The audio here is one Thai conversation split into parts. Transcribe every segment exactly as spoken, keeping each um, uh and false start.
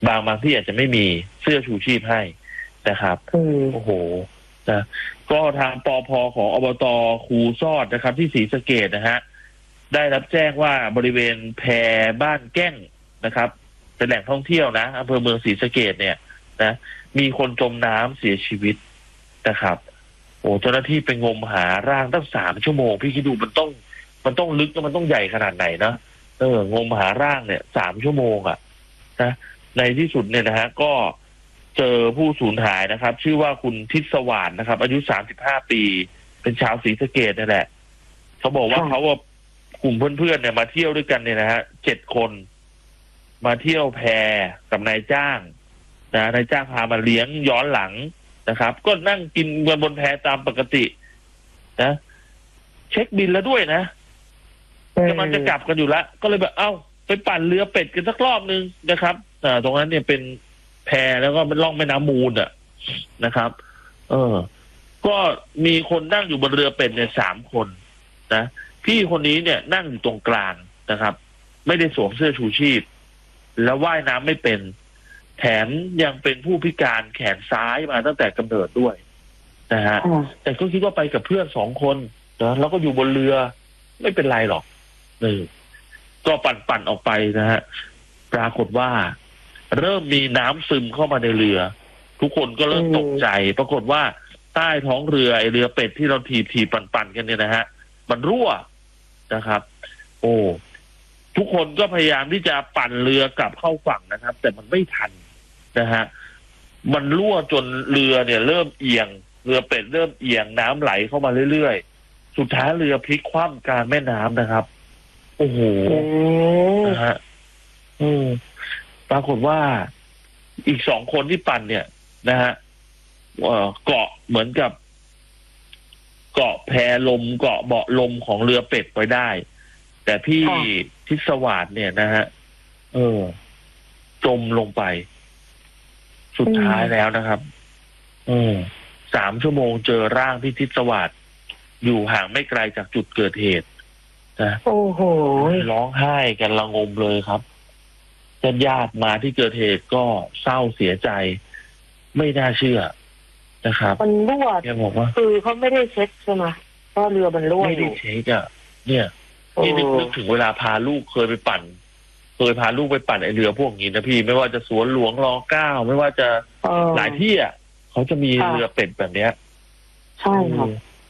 บางบางที่อาจจะไม่มีเสื้อชูชีพให้นะครับโอ้โหนะก็ทางปภของอบต.คูซอดนะครับที่ศรีสะเกษนะฮะได้รับแจ้งว่าบริเวณแพบ้านแก้งนะครับเป็นแหล่งท่องเที่ยวนะอำเภอเมืองศรีสะเกษเนี่ยนะมีคนจมน้ำเสียชีวิตนะครับโอ้เจ้าหน้าที่ไปงมหาร่างตั้งสามชั่วโมงพี่คิดดูมันต้องมันต้องลึกแล้วมันต้องใหญ่ขนาดไหนนะเอองมหาร่างเนี่ยสามชั่วโมงอ่ะนะในที่สุดเนี่ยนะฮะก็เจอผู้สูญหายนะครับชื่อว่าคุณทิศสว่านนะครับอายุสามสิบห้าปีเป็นชาวศรีสะเกษนี่แหละเขาบอกว่าเขาว่ากลุ่มเพื่อนๆเนี่ยมาเที่ยวด้วยกันเนี่ยนะฮะเจ็ดคนมาเที่ยวแพกับนายจ้างนะนายจ้างพามาเลี้ยงย้อนหลังนะครับก็นั่งกินกันบนแพตามปกตินะเช็คบินแล้วด้วยนะกำลังจะกลับกันอยู่แล้วก็เลยแบบเอ้าไปปั่นเรือเป็ดกันสักรอบนึงนะครับอ่าตรงนั้นเนี่ยเป็นแพแล้วก็เป็นร่องแม่น้ำมูลอ่ะนะครับ เออก็มีคนนั่งอยู่บนเรือเป็ดเนี่ยสามคนนะพี่คนนี้เนี่ยนั่งอยู่ตรงกลางนะครับไม่ได้สวมเสื้อชูชีพแล้วว่ายน้ำไม่เป็นแถมยังเป็นผู้พิการแขนซ้ายมาตั้งแต่กำเนิดด้วยนะฮะแต่ก็คิดว่าไปกับเพื่อนสองคนนะแล้วก็อยู่บนเรือไม่เป็นไรหรอกเออก็ปั่นปั่นออกไปนะฮะปรากฏว่าเริ่มมีน้ำซึมเข้ามาในเรือทุกคนก็เริ่มตกใจปรากฏว่าใต้ท้องเรือไอเรือเป็ดที่เราถีบถีบปั่นปั่นกันเนี่ยนะฮะมันรั่วนะครับ โอ้ทุกคนก็พยายามที่จะปั่นเรือกลับเข้าฝั่งนะครับแต่มันไม่ทันนะฮะมันรั่วจนเรือเนี่ยเริ่มเอียงเรือเป็ดเริ่มเอียงน้ำไหลเข้ามาเรื่อยๆสุดท้ายเรือพลิกคว่ำกลางแม่น้ำนะครับโอ้โหนะฮะอืมปรากฏว่าอีกสองคนที่ปั่นเนี่ยนะฮะเกาะเหมือนกับเกาะแพลมเกาะเบาะลมของเรือเป็ดไปได้แต่พี่ทิศสวัสดิ์เนี่ยนะฮะเออจมลงไปสุดท้ายแล้วนะครับอืมสามชั่วโมงเจอร่างพี่ทิศสวัสดิ์อยู่ห่างไม่ไกลจากจุดเกิดเหตุนะโอ้โหร้องไห้กันระงมเลยครับญาติญาติมาที่เกิดเหตุก็เศร้าเสียใจไม่น่าเชื่อนะครับมันรั่วคือเขาไม่ได้เช็คใช่ไหมเพราะเรือมันรั่วไม่ได้เช็คอ่ะเนี่ยนี่นึกนึกถึงเวลาพาลูกเคยไปปั่นเคยพาลูกไปปั่นไอเรือพวกนี้นะพี่ไม่ว่าจะสวนหลวงรอเก้าไม่ว่าจะหลายที่อ่ะเขาจะมีเรือเป็ดแบบเนี้ยใช่ครับ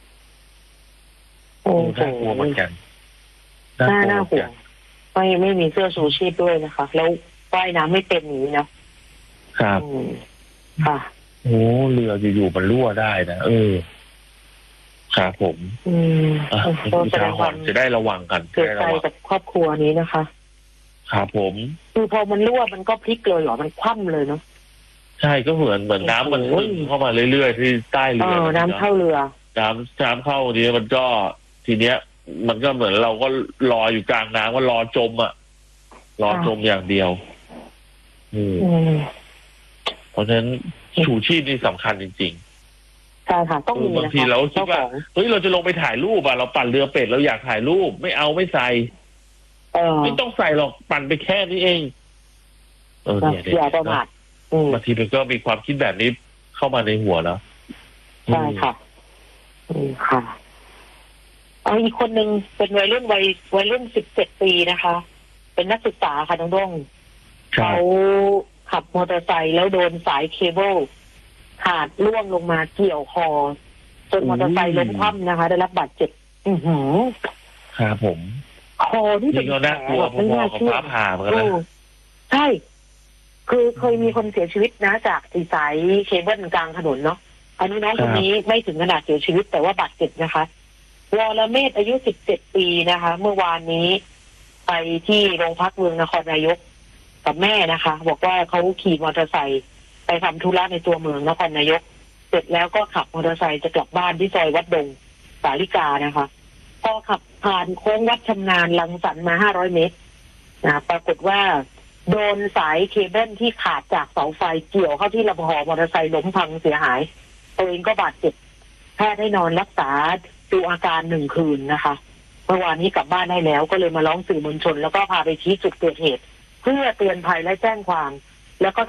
โอ้น่ากลัวเหมือนกันน่าน่าห่วงไม่ไม่มีเสื้อชูชีพด้วยนะคะแล้วว่ายน้ำไม่เป็นอย่างนี้นะครับค่ะโอ้เรืออยู่ๆมันรั่วได้นะเออครับผมอืมอ่ะอุทาหรณ์จะได้ระวังกันเกิดใจกับครอบครัวนี้นะคะครับผมคือพอมันรั่วมันก็พลิกเลยเหรอมันคว่ำเลยเนาะใช่ก็เหมือนเหมือนน้ำมันซึมเข้ามาเรื่อยๆที่ใต้เรือน้ำเข้าเรือน้ำน้ำเข้านี้มันก็ทีเนี้ยมันก็เหมือนเราก็รออยู่กลางน้ำว่ารอจมอ่ะรอจมอย่างเดียวอืมเพราะฉะนั้นชูชีพนี่สำคัญจริงๆใช่ค่ะต้องมีบางทีเราคิดว่าเฮ้ยเราจะลงไปถ่ายรูปอ่ะเราปั่นเรือเป็ดเราอยากถ่ายรูปไม่เอาไม่ใส่ไม่ต้องใส่หรอกปั่นไปแค่นี้เองเออเนี่ยอย่าประมาทบางทีมันก็มีความคิดแบบนี้เข้ามาในหัวแล้วใช่ค่ะอืมค่ะเอาอีกคนนึงเป็นวัยรุ่นวัยวัยรุ่นสิบเจ็ดปีนะคะเป็นนักศึกษาค่ะน้องด้งเขาขับมอเตอร์ไซค์แล้วโดนสายเคเบิลขาดล่วงลงมาเกี่ยวคอจนมอเตอร์ไซค์ล้มคว่ำนะคะได้รับบาดเจ็บอือหือครับผมคอที่เป็นแผลไม่น่าเชื่อใช่คือเคยมีคนเสียชีวิตนะจากสายเคเบิลกลางถนนเนาะอันนี้น้องคนนี้ไม่ถึงขนาดเสียชีวิตแต่ว่าบาดเจ็บนะคะวรเมธอายุสิบเจ็ดปีนะคะเมื่อวานนี้ไปที่โรงพักเมืองนครนายกกับแม่นะคะบอกว่าเขาขี่มอเตอร์ไซค์ไปทำธุระในตัวเมืองนครนายกเสร็จแล้วก็ขับมอเตอร์ไซค์จะกลับบ้านที่ซอยวัดดงสาลิกานะคะพอขับผ่านโค้งวัดชำนาญลังสรรค์มาห้าร้อยเมตรนะปรากฏว่าโดนสายเคเบิลที่ขาดจากเสาไฟเกี่ยวเข้าที่ลำคอมอเตอร์ไซค์ล้มพังเสียหายตัวเองก็บาดเจ็บแพทย์ให้นอนรักษาดูอาการหนึ่งคืนนะคะเมื่อวานนี้กลับบ้านได้แล้วก็เลยมาร้องสื่อมวลชนแล้วก็พาไปชี้จุดเกิดเหตุเพื่อเตือนภัยและแจ้งความแล้วก็